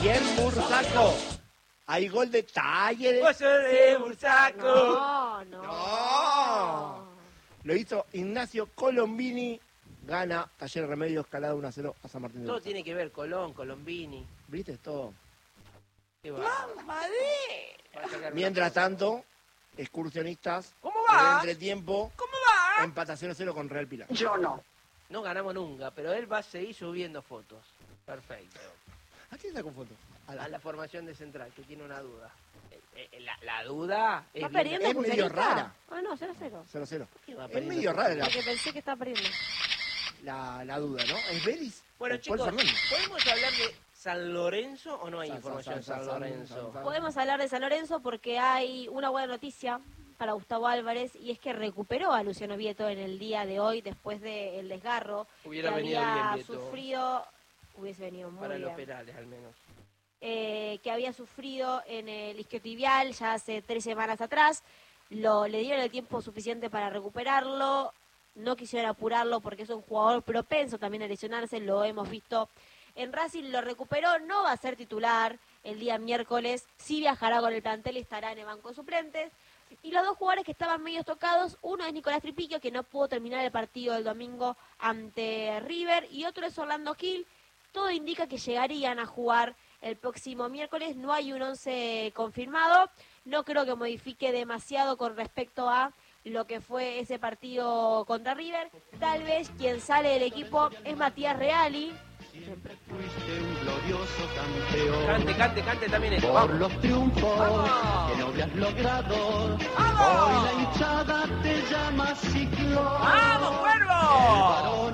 Y en Bursaco hay gol de Talleres. Vos sos de Bursaco. No. Lo hizo Ignacio Colombini. Gana Talleres Remedio Escalada 1-0 a San Martín de Todo Bursaco. tiene que ver, Colón, Colombini. ¿Viste todo? Qué bárbaro. Mientras tanto, excursionistas. ¿Cómo va? En el entretiempo. ¿Cómo va? Empata 0-0 con Real Pilar. Yo no. No ganamos nunca, pero él va a seguir subiendo fotos. Perfecto. ¿A quién sacó foto? A la formación de central, que tiene una duda. La duda es ¿Está bien- perdiendo es medio Pulserista? rara. Ah, no, 0-0. 0-0. ¿Qué va Es perdiendo? medio rara Porque pensé que estaba perdiendo. la duda, ¿no? ¿Es Vélez? Bueno, ¿O Paul chicos, Fernández? ¿podemos hablar de San Lorenzo o no hay San- información de San- San San- Lorenzo? San- Podemos hablar de San Lorenzo porque hay una buena noticia para Gustavo Álvarez y es que recuperó a Luciano Vieto en el día de hoy después del desgarro Hubiera que venido había bien Vieto. sufrido, hubiese venido muy Para los bien, penales, al menos. que había sufrido en el isquiotibial ya hace 3 semanas atrás. Le dieron el tiempo suficiente para recuperarlo, no quisieron apurarlo porque es un jugador propenso también a lesionarse, lo hemos visto en Racing, lo recuperó, no va a ser titular el día miércoles, sí viajará con el plantel y estará en el banco de suplentes. Y los dos jugadores que estaban medio tocados, uno es Nicolás Tripiquio, que no pudo terminar el partido del domingo ante River, y otro es Orlando Gil. Todo indica que llegarían a jugar el próximo miércoles, no hay un 11 confirmado, no creo que modifique demasiado con respecto a lo que fue ese partido contra River. Tal vez quien sale del equipo es Matías Reali. Fuiste un glorioso campeón. Cante también esto. Por Vamos. los triunfos ¡Vamos! que no habías logrado. ¡Vamos! Hoy la hinchada te llama Ciclón. ¡Vamos, El Cuervo! varón